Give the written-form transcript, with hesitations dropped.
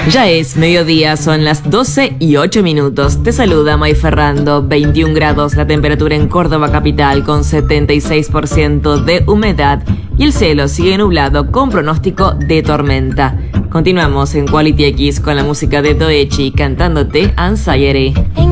Ya es mediodía, son las 12:08. Te saluda May Ferrando. 21 grados la temperatura en Córdoba capital con 76% de humedad y el cielo sigue nublado con pronóstico de tormenta. Continuamos en Quality X con la música de Doechi cantándote Anxiety.